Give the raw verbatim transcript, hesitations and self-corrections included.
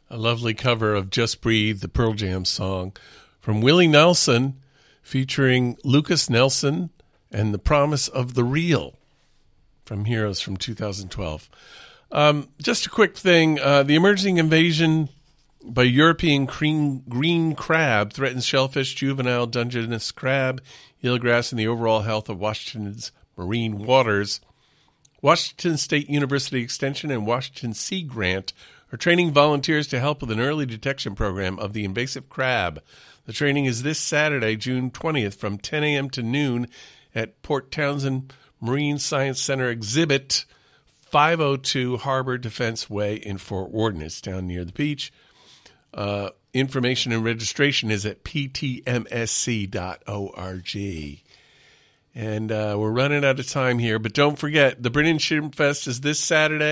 A lovely cover of Just Breathe, the Pearl Jam song from Willie Nelson, featuring Lucas Nelson and The Promise of the Real from Heroes from two thousand twelve. Um, just a quick thing. Uh, the emerging invasion by European green, green crab threatens shellfish, juvenile Dungeness crab, eelgrass, and the overall health of Washington's marine waters. Washington State University Extension and Washington Sea Grant are training volunteers to help with an early detection program of the invasive crab. The training is this Saturday, June twentieth, from ten a.m. to noon at Port Townsend Marine Science Center Exhibit five oh two Harbor Defense Way in Fort Worden. It's down near the beach. Uh, information and registration is at p t m s c dot org. And uh, we're running out of time here, but don't forget, the Brennan Shrimp Fest is this Saturday.